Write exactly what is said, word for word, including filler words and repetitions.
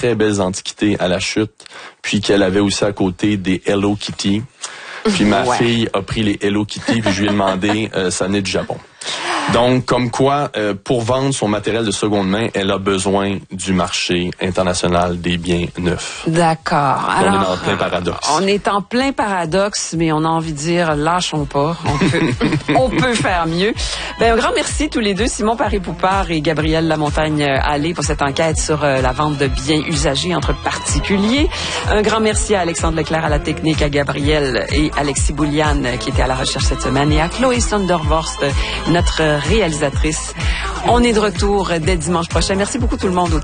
très belles antiquités à la chute, puis qu'elle avait aussi à côté des Hello Kitty. Puis ma ouais. fille a pris les Hello Kitty, puis je lui ai demandé, euh, ça venait du Japon. Donc, comme quoi, euh, pour vendre son matériel de seconde main, elle a besoin du marché international des biens neufs. D'accord. On Alors, est en plein paradoxe. On est en plein paradoxe, mais on a envie de dire, lâchons pas. On peut, on peut faire mieux. Ben, un grand merci tous les deux, Simon Paré-Poupard et Gabriel Lamontagne-Allé, pour cette enquête sur euh, la vente de biens usagés entre particuliers. Un grand merci à Alexandre Leclerc à la technique, à Gabriel et Alexis Bouliane qui était à la recherche cette semaine, et à Chloé Sondervorst, notre réalisatrice. On est de retour dès dimanche prochain. Merci beaucoup tout le monde.